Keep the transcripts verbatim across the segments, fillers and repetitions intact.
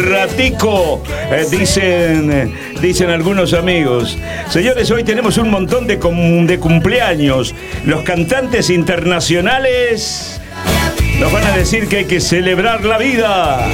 ratico, eh, dicen, dicen algunos amigos. Señores, hoy tenemos un montón de, cum- de cumpleaños. Los cantantes internacionales nos van a decir que hay que celebrar la vida.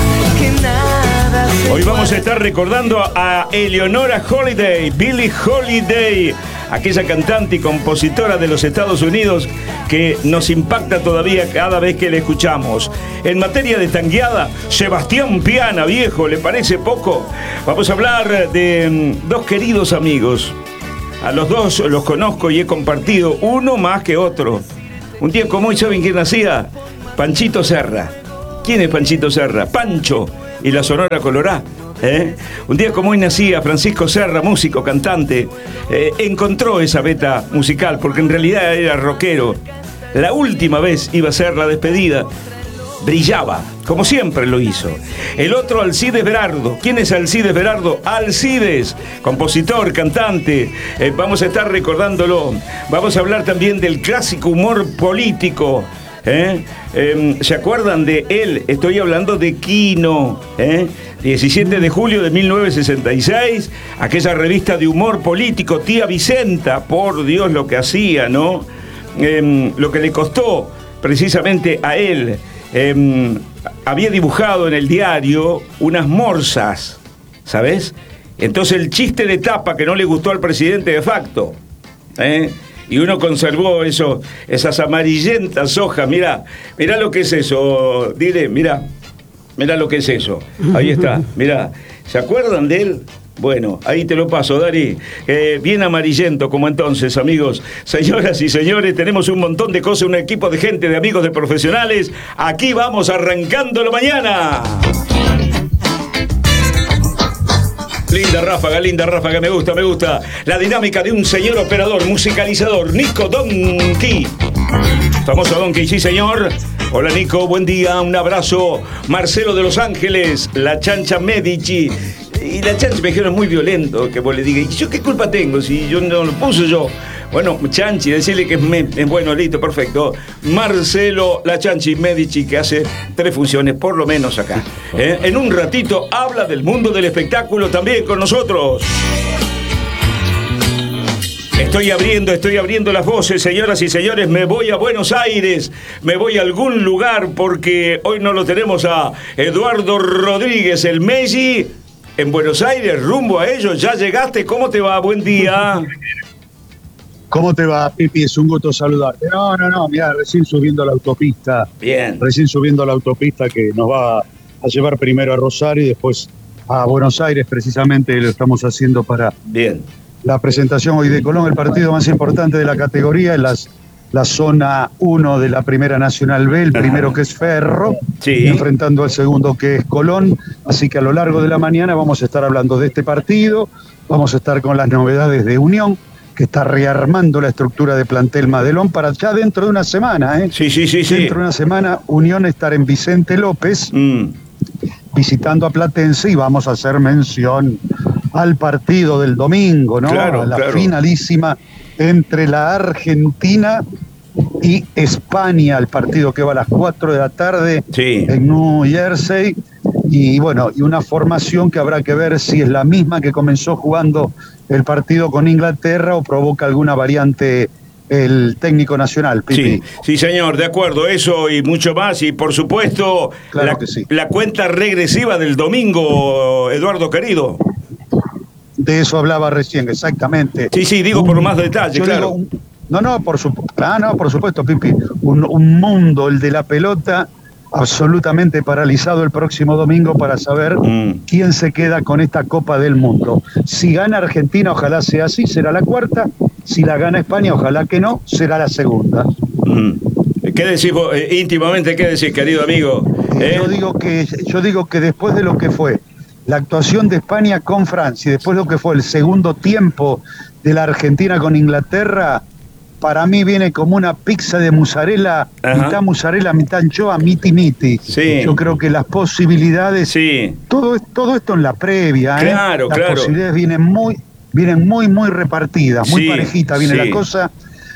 Hoy vamos a estar recordando a Eleonora Holiday, Billie Holiday, aquella cantante y compositora de los Estados Unidos que nos impacta todavía cada vez que la escuchamos. En materia de tangueada, Sebastián Piana, viejo, ¿le parece poco? Vamos a hablar de mm, dos queridos amigos. A los dos los conozco y he compartido uno más que otro. Un día como hoy, ¿saben quién nacía? Panchito Serra. ¿Quién es Panchito Serra? Pancho y la Sonora Colorá. ¿Eh? Un día como hoy nacía Francisco Serra, músico, cantante. Eh, encontró esa beta musical porque en realidad era rockero. La última vez iba a ser la despedida. Brillaba, como siempre lo hizo. El otro, Alcides Berardo. ¿Quién es Alcides Berardo? Alcides, compositor, cantante. Eh, vamos a estar recordándolo. Vamos a hablar también del clásico humor político. ¿Eh? Eh, ¿Se acuerdan de él? Estoy hablando de Quino, ¿eh? diecisiete de julio de mil novecientos sesenta y seis, aquella revista de humor político, Tía Vicenta, por Dios lo que hacía, ¿no? Eh, lo que le costó precisamente a él. Eh, había dibujado en el diario unas morsas, ¿sabes? Entonces el chiste de tapa que no le gustó al presidente de facto, ¿eh? Y uno conservó eso, esas amarillentas hojas. Mirá, mirá lo que es eso. Dile, mirá, mirá lo que es eso. Ahí está, mirá. ¿Se acuerdan de él? Bueno, ahí te lo paso, Dari. Eh, bien amarillento como entonces, amigos. Señoras y señores, tenemos un montón de cosas, un equipo de gente, de amigos, de profesionales. Aquí vamos arrancando la mañana. Linda ráfaga, linda ráfaga, me gusta, me gusta. La dinámica de un señor operador, musicalizador, Nico Donkey. Famoso Donkey, sí señor. Hola Nico, buen día, un abrazo. Marcelo de Los Ángeles, la Chancha Medici. Y la Chancha me dijeron, es muy violento que vos le digas. ¿Y yo qué culpa tengo si yo no lo puse yo? Bueno, Chanchi, decirle que es, me, es bueno, listo, perfecto. Marcelo, la Chanchi Medici, que hace tres funciones, por lo menos acá. ¿Eh? En un ratito habla del mundo del espectáculo también con nosotros. Estoy abriendo, estoy abriendo las voces, señoras y señores. Me voy a Buenos Aires, me voy a algún lugar porque hoy no lo tenemos a Eduardo Rodríguez, el Messi, en Buenos Aires, rumbo a ellos. Ya llegaste, ¿cómo te va? Buen día. ¿Cómo te va, Pipi? Es un gusto saludarte. No, no, no, mirá, recién subiendo a la autopista. Bien. Recién subiendo a la autopista que nos va a llevar primero a Rosario y después a Buenos Aires, precisamente lo estamos haciendo para Bien. la presentación hoy de Colón, el partido más importante de la categoría, en las, la zona uno de la Primera Nacional B, el primero que es Ferro, sí, enfrentando al segundo que es Colón. Así que a lo largo de la mañana vamos a estar hablando de este partido, vamos a estar con las novedades de Unión, que está rearmando la estructura de plantel Madelón para ya dentro de una semana, ¿eh? Sí, sí, sí, sí. Dentro de una semana, Unión estar en Vicente López, mm. visitando a Platense, y vamos a hacer mención al partido del domingo, ¿no? Claro, a la claro. finalísima entre la Argentina y España, el partido que va a las cuatro de la tarde, sí, en New Jersey. Y bueno, y una formación que habrá que ver si es la misma que comenzó jugando el partido con Inglaterra o provoca alguna variante el técnico nacional, Pipi. Sí, sí, señor, de acuerdo, eso y mucho más. Y por supuesto, Claro la, que sí. la cuenta regresiva del domingo, Eduardo querido. De eso hablaba recién, exactamente. Sí, sí, digo un, por más detalle, yo claro. Digo, un, no, no, por supuesto, ah, no, por supuesto, Pipi. Un, un mundo, el de la pelota, absolutamente paralizado el próximo domingo para saber Mm. quién se queda con esta Copa del Mundo. Si gana Argentina, ojalá sea así, será la cuarta. Si la gana España, ojalá que no, será la segunda. Mm. ¿Qué decís vos, eh, íntimamente, qué decís, querido amigo? ¿Eh? Yo digo que, yo digo que después de lo que fue la actuación de España con Francia y después de lo que fue el segundo tiempo de la Argentina con Inglaterra, para mí viene como una pizza de mozzarella, Ajá. mitad mozzarella, mitad anchoa, miti miti. Sí. Yo creo que las posibilidades, Sí, todo, todo esto en la previa, ¿eh? Claro, las claro. posibilidades vienen muy, vienen muy, muy repartidas, muy Sí, parejitas, viene sí. la cosa.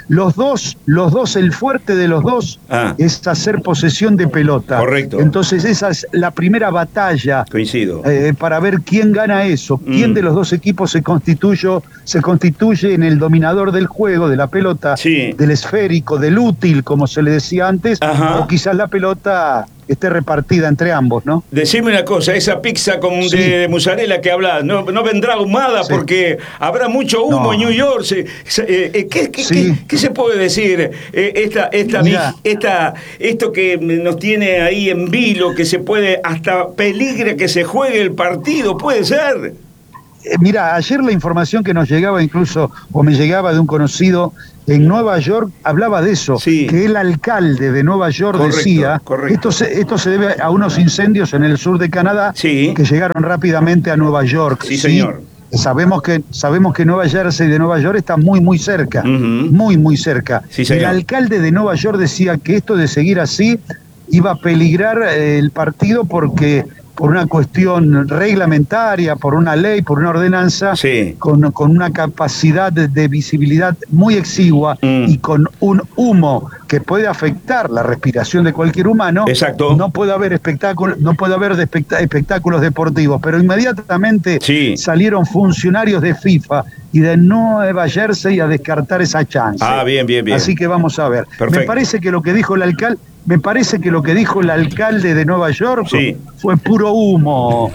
Los dos, los dos, el fuerte de los dos ah. es hacer posesión de pelota. Correcto. Entonces esa es la primera batalla. Coincido. Eh, para ver quién gana eso, quién mm. de los dos equipos se constituye, se constituye en el dominador del juego, de la pelota, sí. del esférico, del útil, como se le decía antes, Ajá. o quizás la pelota esté repartida entre ambos, ¿no? Decime una cosa, esa pizza con sí. de mozzarella que hablas, ¿no, no vendrá ahumada sí. porque habrá mucho humo no. en New York? Se, se, eh, ¿qué, qué, sí. qué, ¿Qué se puede decir? Eh, esta, esta, esta, esto que nos tiene ahí en vilo, que se puede, hasta peligra que se juegue el partido, ¿puede ser? Eh, mira, ayer la información que nos llegaba incluso, o me llegaba de un conocido en Nueva York, hablaba de eso, sí. que el alcalde de Nueva York correcto, decía, correcto. Esto, se, esto se debe a unos incendios en el sur de Canadá sí. que llegaron rápidamente a Nueva York. Sí, señor. Sí, sabemos que, sabemos que Nueva Jersey de Nueva York está muy, muy cerca, uh-huh. muy, muy cerca. Sí, señor. El alcalde de Nueva York decía que esto de seguir así iba a peligrar eh, el partido porque... por una cuestión reglamentaria, por una ley, por una ordenanza, sí. con, con una capacidad de, de visibilidad muy exigua mm. y con un humo que puede afectar la respiración de cualquier humano. Exacto. No puede haber espectáculos, no puede haber de espectá- espectáculos deportivos, pero inmediatamente sí. salieron funcionarios de FIFA y de Nueva Jersey a descartar esa chance. Ah, bien, bien, bien. Así que vamos a ver. Perfecto. Me parece que lo que dijo el alcalde, me parece que lo que dijo el alcalde de Nueva York sí. fue puro humo.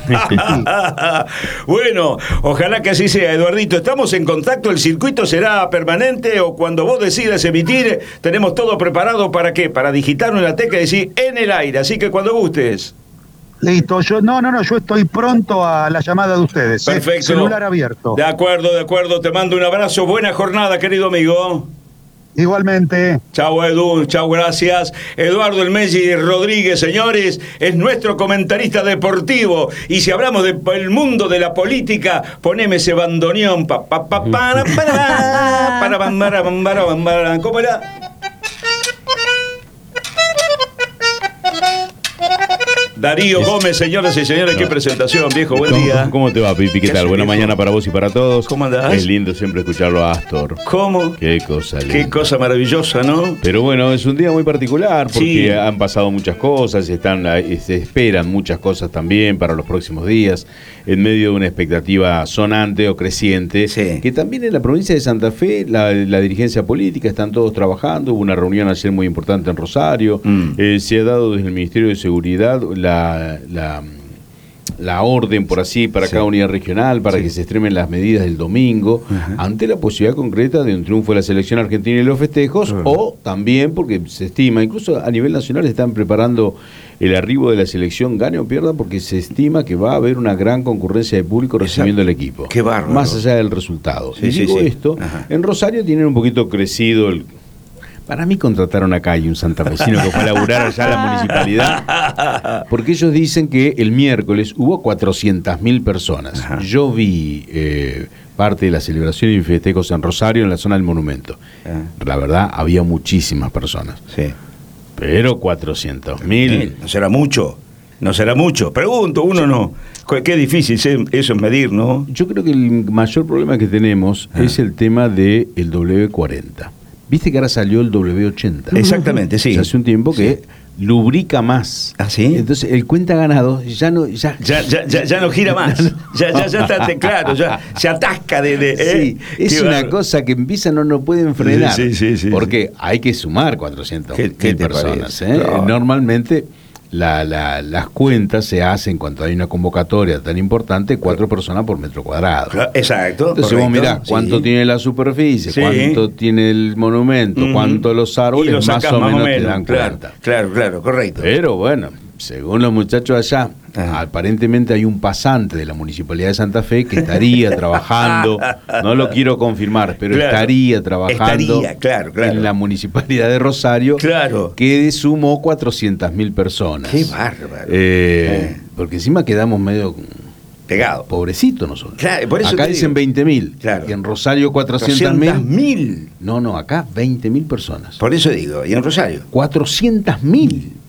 Bueno, ojalá que así sea, Eduardito. Estamos en contacto, el circuito será permanente o cuando vos decidas emitir, tenemos todo preparado para qué, para digitar una tecla y decir en el aire, así que cuando gustes. Listo, yo no, no, no, yo estoy pronto a la llamada de ustedes. Perfecto. ¿eh? Celular abierto. De acuerdo, de acuerdo, te mando un abrazo, buena jornada, querido amigo. Igualmente. Chao, Edu, chao, gracias. Eduardo El Messi Rodríguez, señores, es nuestro comentarista deportivo. Y si hablamos del mundo de la política, poneme ese bandoneón. Pa, pa, pa, para, para, para, para, para, para, para. ¿Cómo era? Darío Gómez, señoras y señores, qué presentación, viejo, buen ¿Cómo, día. ¿Cómo te va, Pipi? ¿Qué, ¿Qué tal? Buena viejo? Mañana para vos y para todos. ¿Cómo andás? Es lindo siempre escucharlo a Astor. ¿Cómo? Qué cosa linda. Qué cosa maravillosa, ¿no? Pero bueno, es un día muy particular porque sí. han pasado muchas cosas, están, se esperan muchas cosas también para los próximos días, en medio de una expectativa sonante o creciente, sí. que también en la provincia de Santa Fe, la, la dirigencia política, están todos trabajando. Hubo una reunión ayer muy importante en Rosario, mm. eh, se ha dado desde el Ministerio de Seguridad la... la la orden, por así, para sí. cada unidad regional, para sí. que se extremen las medidas del domingo, uh-huh. ante la posibilidad concreta de un triunfo de la selección argentina y los festejos, uh-huh. o también porque se estima, incluso a nivel nacional están preparando el arribo de la selección, gane o pierda, porque se estima que va a haber una gran concurrencia de público recibiendo Exacto. el equipo. Qué bárbaro. Más allá del resultado. Sí, y sí, digo sí. esto, Ajá. en Rosario tienen un poquito crecido el... Para mí contrataron acá y un santafesino que fue a laburar allá a la municipalidad, porque ellos dicen que el miércoles hubo cuatrocientas mil personas. Ajá. Yo vi eh, parte de la celebración y festejos en Rosario, en la zona del monumento. Ajá. La verdad, había muchísimas personas. Sí. Pero cuatrocientos mil. No será mucho, no será mucho. Pregunto, uno no. Qué difícil eso es medir, ¿no? Yo creo que el mayor problema que tenemos Ajá. es el tema del W cuarenta. Viste que ahora salió el W ochenta. Exactamente, sí. O sea, hace un tiempo que sí. lubrica más. ¿Ah, sí? Entonces el cuenta ganado ya no ya ya, ya, ya, ya no gira más. ya, ya, ya está claro, ya se atasca de, de ¿eh? Sí, es qué una bar... cosa que empieza no no pueden frenar. Sí, sí, sí, sí, porque sí. hay que sumar cuatrocientas mil personas. ¿eh? No. Normalmente la, la, las cuentas se hacen cuando hay una convocatoria tan importante, cuatro personas por metro cuadrado. Exacto. Entonces correcto, vos mirás cuánto sí. tiene la superficie, sí. cuánto tiene el monumento, uh-huh. cuánto los árboles, y lo más o más menos o menos te dan claro, cuenta. Claro, claro, correcto. Pero bueno, según los muchachos allá, ah. aparentemente hay un pasante de la Municipalidad de Santa Fe que estaría trabajando, no lo quiero confirmar, pero claro. estaría trabajando estaría, claro, claro. en la Municipalidad de Rosario, claro. que sumó cuatrocientas mil personas. ¡Qué bárbaro! Eh, eh. Porque encima quedamos medio... Pegado. Pobrecito nosotros. Claro, por eso acá dicen veinte mil. Claro. Y en Rosario cuatrocientas mil. mil. No, no, acá veinte mil personas. Por eso digo, y en Rosario. cuatrocientas mil.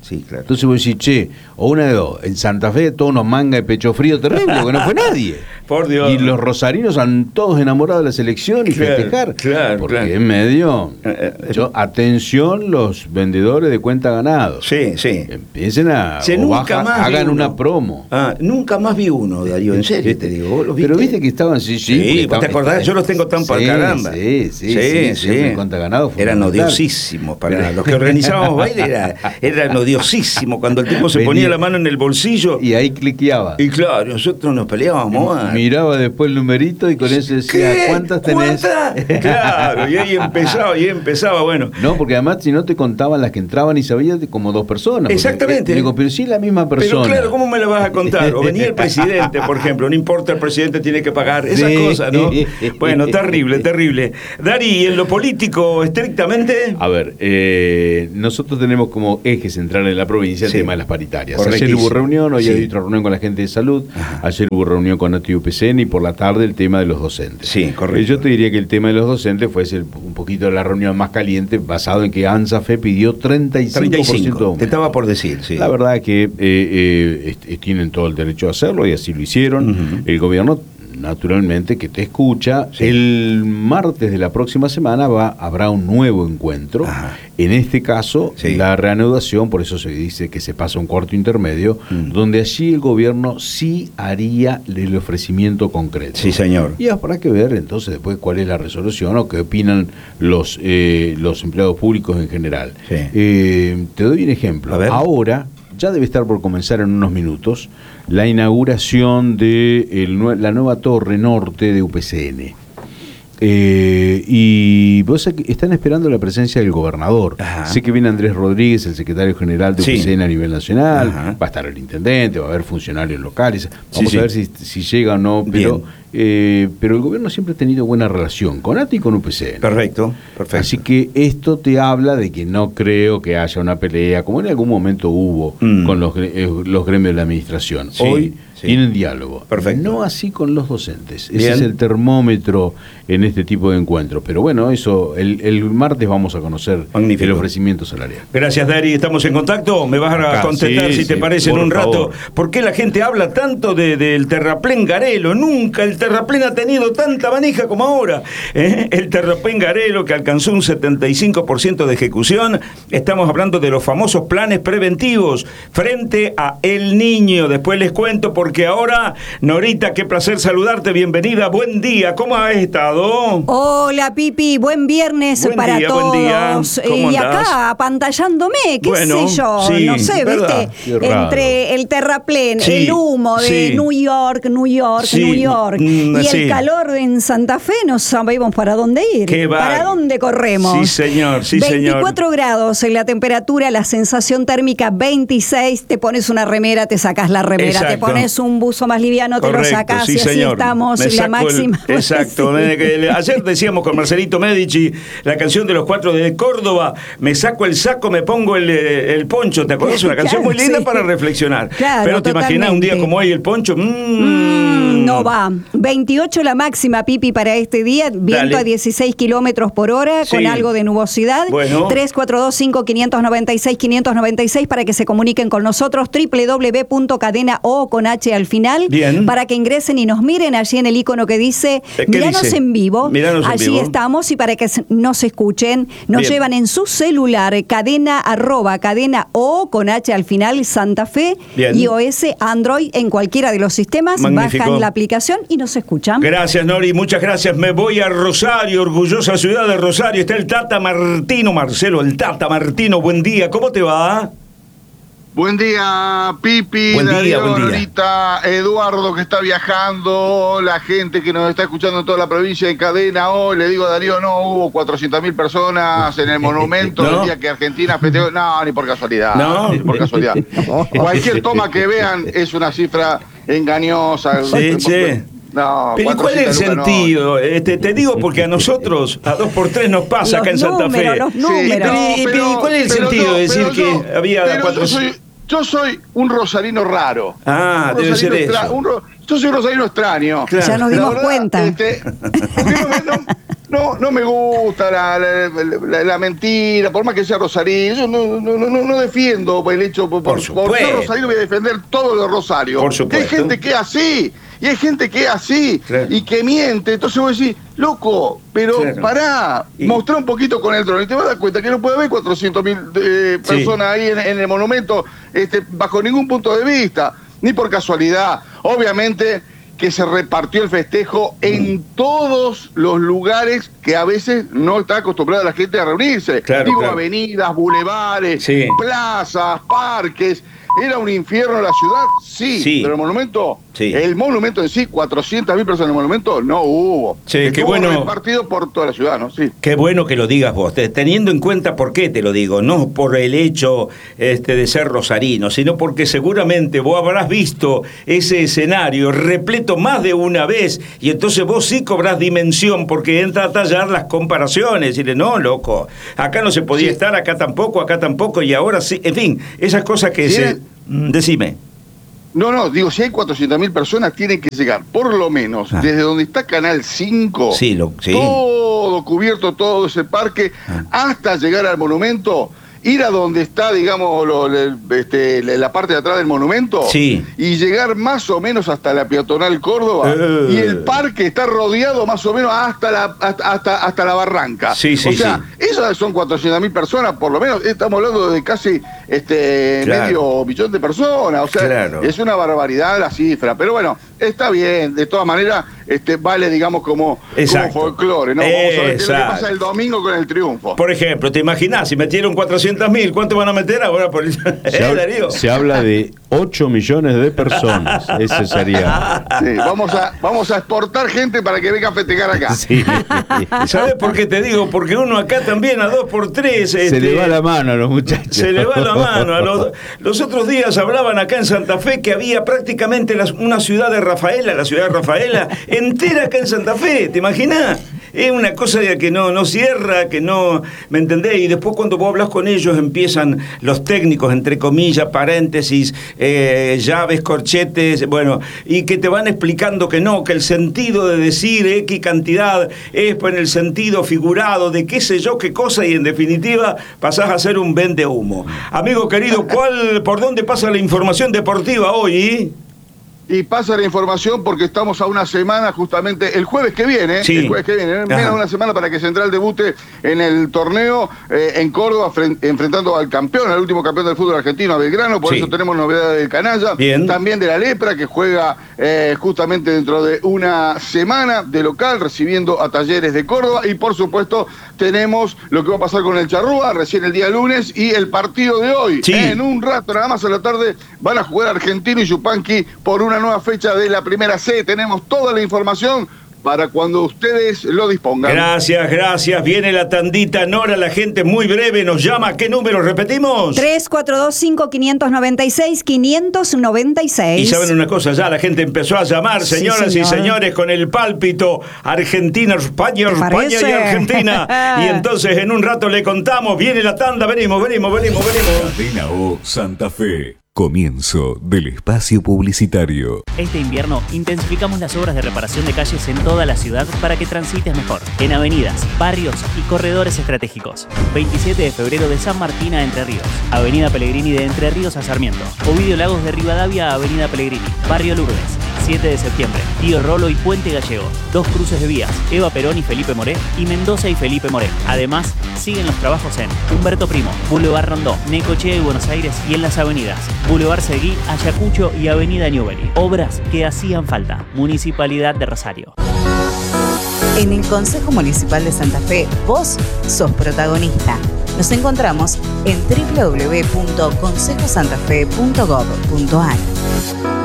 Sí, claro. Entonces vos decís, che, o una de dos, en Santa Fe todos unos manga de pecho frío terrible, porque no fue nadie. Por Dios. Y los rosarinos han todos enamorados de la selección y claro, festejar. Claro, porque claro. en medio, Eh, eh, yo, atención los vendedores de cuenta ganado. Sí, sí. Empiecen a, Sí, o nunca baja, más vi hagan uno. una promo. Ah, nunca más vi uno, Darío, en serio te digo. ¿Vos los viste? Pero viste que estaban, sí, sí. Sí, porque ¿vos estaban- te acordás? Yo los tengo tan para sí, caramba. Sí, sí, sí. sí, siempre en cuenta ganado. Eran fundamental. odiosísimos para los que organizábamos baile, era, eran odiosísimos cuando el tipo se Venía- ponía la mano en el bolsillo. Y ahí cliqueaba. Y claro, nosotros nos peleábamos. ah. Miraba después el numerito y con eso decía, ¿Qué? ¿cuántas tenés? ¿Cuántas? Claro, y ahí empezaba, y ahí empezaba, bueno. No, porque además si no te contaban las que entraban y sabías de como dos personas. Porque, Exactamente. eh, digo, pero sí la misma Pero persona. claro, ¿cómo me la vas a contar? O venía el presidente, por ejemplo, no importa, el presidente tiene que pagar, esas Sí. cosas, ¿no? Bueno, terrible, terrible. Dari, ¿y en lo político estrictamente? A ver, eh, nosotros tenemos como eje central en la provincia el Sí. tema de las paritarias. Ayer Correctísimo. hubo reunión, hoy Sí. hay otra reunión con la gente de salud, Ajá. ayer hubo reunión con Nati U P C N y por la tarde el tema de los docentes. Sí, correcto. Eh, Yo te diría que el tema de los docentes fue el- un poquito de la reunión más caliente, basado en que ANSAFE pidió treinta y cinco por ciento de treinta y cinco, aumento. te estaba por decir, sí. La verdad que eh, eh, est- tienen todo el derecho a hacerlo y así lo hicieron. Ujú. El gobierno, naturalmente, que te escucha. Sí. El martes de la próxima semana va, habrá un nuevo encuentro. Ajá. En este caso, Sí. la reanudación, por eso se dice que se pasa un cuarto intermedio, Mm. donde allí el gobierno sí haría el ofrecimiento concreto. Sí, señor. Y habrá que ver entonces después cuál es la resolución o qué opinan los, eh, los empleados públicos en general. Sí. Eh, te doy un ejemplo. A ver. Ahora, ya debe estar por comenzar en unos minutos, la inauguración de el nue- la nueva torre norte de U P C N. Eh, y vos sabés que están esperando la presencia del gobernador. Ajá. Sé que viene Andrés Rodríguez, el secretario general de Sí. U P C N a nivel nacional, Ajá. va a estar el intendente, va a haber funcionarios locales, Sí, vamos sí. a ver si, si llega o no, pero, Bien. eh, pero el gobierno siempre ha tenido buena relación con A T I y con U P C N. Perfecto, perfecto. Así que esto te habla de que no creo que haya una pelea, como en algún momento hubo Mm. con los, gre- eh, los gremios de la administración. Sí, Hoy sí. tienen diálogo. Perfecto. No así con los docentes. Bien. Ese es el termómetro en este tipo de encuentros. Pero bueno, eso, el, el martes vamos a conocer Magnífico. el ofrecimiento salarial. Gracias, Dari. Estamos en contacto. Me vas a Acá, contestar, sí, si te sí, parece, en por un rato. favor. ¿Por qué la gente habla tanto de- del terraplén Garelo? Nunca el terraplén ha tenido tanta manija como ahora. ¿eh? El terraplén Garelo, que alcanzó un setenta y cinco por ciento de ejecución. Estamos hablando de los famosos planes preventivos frente a El Niño. Después les cuento, porque ahora, Norita, qué placer saludarte. Bienvenida. Buen día. ¿Cómo has estado? Hola Pipi, buen viernes Buen para día, todos. buen día. ¿Cómo y andás? acá apantallándome, qué Bueno, sé yo, sí, no sé, ¿verdad? ¿viste? Qué raro. Entre el terraplén, Sí, el humo de sí. New York, New York, Sí, New York, mm, y sí. el calor en Santa Fe, no sabemos para dónde ir. Qué va- ¿Para dónde corremos? Sí, señor, sí, señor. veinticuatro grados en la temperatura, la sensación térmica veintiséis, te pones una remera, te sacás la remera, te Exacto. pones un buzo más liviano, te lo Correcto, sacás sí, y así señor. estamos Me en la saco el- máxima. exacto. Sí. eh, que le- Ayer decíamos con Marcelito Medici, la canción de los cuatro de Córdoba, me saco el saco, me pongo el, eh, el poncho. ¿Te acuerdas? Una canción muy Claro, linda sí. para reflexionar. Claro, Pero te imaginas un día totalmente. como hoy el poncho. mm, Mm, no va. veintiocho la máxima, Pipi, para este día. Viento Dale. a dieciséis kilómetros por hora, Sí. con algo de nubosidad. Bueno. tres cuatro dos cinco, cinco nueve seis, cinco nueve seis para que se comuniquen con nosotros. doble u doble u doble u punto cadena o con H al final. Bien. Para que ingresen y nos miren allí en el icono que dice ¿Qué Miranos dice? en vivo. Miranos en allí vivo. estamos y para que se- nos escuchen, nos Bien. llevan en su celular cadena arroba cadena o con H al final Santa Fe, Bien. iOS, Android, en cualquiera de los sistemas. Magnífico. Bajan la aplicación y nos escuchan. Gracias, Nori, muchas gracias. Me voy a Rosario, orgullosa ciudad de Rosario. Está el Tata Martino, Marcelo, el Tata Martino. Buen día, ¿cómo te va? Buen día, Pipi, Buen día, Darío, buen día. Norita, Eduardo que está viajando, la gente que nos está escuchando en toda la provincia en cadena hoy. Le digo a Darío, no hubo cuatrocientas mil personas en el monumento ¿No? el día que Argentina festejó. No, ni por casualidad. No. Ni por casualidad. Cualquier toma que vean es una cifra engañosa. Sí, che. No, Pero ¿y cuál es el cuatrocientas lucas no. sentido? Este, te digo porque a nosotros, a dos por tres nos pasa Los acá en Santa números, Fe. los Sí, números. pero- y- pero ¿cuál es el pero sentido de decir pero que había pero cuatro- yo soy, yo soy un rosarino raro. Ah, Un debe rosarino ser extra- eso. un ro- yo soy un rosarino extraño. Claro. Ya nos La dimos verdad, cuenta. este, porque no, me- no- no, no me gusta la, la, la, la mentira, por más que sea Rosarino. Yo no, no, no, no defiendo el hecho, por, por, por ser Rosarino voy a defender todo lo Rosario. Por supuesto. Hay gente que es así, y hay gente que es así, claro, y que miente. Entonces vos decís, loco, pero claro, pará, y... mostrá un poquito con el dron y te vas a dar cuenta que no puede haber cuatrocientas mil eh, personas sí. ahí en, en el monumento este, bajo ningún punto de vista, ni por casualidad. Obviamente que se repartió el festejo en todos los lugares que a veces no está acostumbrada la gente a reunirse. Claro, Digo, claro. avenidas, bulevares, sí. plazas, parques. ¿Era un infierno la ciudad? Sí, sí. Pero el monumento, sí. el monumento en sí, cuatrocientas mil personas en el monumento, no hubo. Sí, qué bueno. Repartido por toda la ciudad, ¿no? Sí. Qué bueno que lo digas vos, teniendo en cuenta por qué te lo digo, no por el hecho este, de ser rosarino, sino porque seguramente vos habrás visto ese escenario repleto más de una vez, y entonces vos sí cobrás dimensión, porque entra a tallar las comparaciones, y le no, loco, acá no se podía sí. estar, acá tampoco, acá tampoco, y ahora sí, en fin, esas cosas que ¿Sí? se... Decime. No, no, digo, si hay cuatrocientas mil personas, tienen que llegar, por lo menos, ah. desde donde está Canal cinco, sí, lo, sí. todo cubierto, todo ese parque, ah. hasta llegar al monumento, ir a donde está, digamos, lo, le, este, la parte de atrás del monumento, sí. y llegar más o menos hasta la peatonal Córdoba, uh. y el parque está rodeado más o menos hasta la, hasta, hasta, hasta la barranca. Sí, sí, o sea, sí. esas son cuatrocientas mil personas, por lo menos, estamos hablando de casi este claro. medio millón de personas, o sea, claro. es una barbaridad la cifra, pero bueno, está bien, de todas maneras, este vale, digamos, como, como folclore, ¿no? Vamos a ver qué es lo que pasa el domingo con el triunfo. Por ejemplo, ¿te imaginás? Si metieron cuatrocientas mil, ¿cuánto van a meter ahora? Por el... se, ¿Eh, habla, se habla de ocho millones de personas, ese sería. Sí, vamos a, vamos a exportar gente para que venga a festejar acá. Sí. ¿Sabes por qué te digo? Porque uno acá también a dos por tres... Se este, le va la mano a los muchachos. Se le va la mano. A los, los otros días hablaban acá en Santa Fe que había prácticamente la, una ciudad de Rafaela, la ciudad de Rafaela, entera acá en Santa Fe, ¿te imaginás? Es una cosa que no, no cierra, que no, ¿me entendés? Y después cuando vos hablas con ellos empiezan los técnicos, entre comillas, paréntesis, eh, llaves, corchetes, bueno, y que te van explicando que no, que el sentido de decir X cantidad es en el sentido figurado de qué sé yo qué cosa, y en definitiva pasás a ser un vende humo. Amigo querido, ¿cuál, por dónde pasa la información deportiva hoy? Y pasa la información porque estamos a una semana, justamente el jueves que viene, sí. el jueves que viene, menos de una semana para que Central debute en el torneo eh, en Córdoba, fre- enfrentando al campeón, al último campeón del fútbol argentino, a Belgrano, por sí. eso tenemos novedades del Canalla, bien. También de la Lepra, que juega eh, justamente dentro de una semana de local, recibiendo a Talleres de Córdoba, y por supuesto tenemos lo que va a pasar con el Charrúa, recién el día lunes, y el partido de hoy, sí. en un rato nada más a la tarde, van a jugar Argentino y Yupanqui por una nueva fecha de la primera C. Tenemos toda la información para cuando ustedes lo dispongan. Gracias, gracias. Viene la tandita, Nora, la gente muy breve nos llama. ¿Qué número repetimos? tres cuatro dos cinco, cinco nueve seis, cinco nueve seis. Y saben una cosa, ya la gente empezó a llamar, señoras sí, señor. y señores, con el pálpito Argentina, España, España y Argentina. Y entonces en un rato le contamos, viene la tanda, venimos, venimos, venimos, venimos. Cadena O Santa Fe. Comienzo del espacio publicitario. Este invierno intensificamos las obras de reparación de calles en toda la ciudad para que transites mejor. En avenidas, barrios y corredores estratégicos. veintisiete de febrero de San Martín a Entre Ríos. Avenida Pellegrini de Entre Ríos a Sarmiento. Ovidio Lagos de Rivadavia a Avenida Pellegrini. Barrio Lourdes. siete de septiembre. Tío Rolo y Puente Gallego. Dos cruces de vías. Eva Perón y Felipe Moré. Y Mendoza y Felipe Moré. Además, siguen los trabajos en Humberto Primo, Boulevard Rondó, Necochea y Buenos Aires, y en las avenidas Boulevard Seguí, Ayacucho y Avenida Newbery. Obras que hacían falta. Municipalidad de Rosario. En el Consejo Municipal de Santa Fe, vos sos protagonista. Nos encontramos en doble u doble u doble u punto consejo santa fe punto gov punto a r.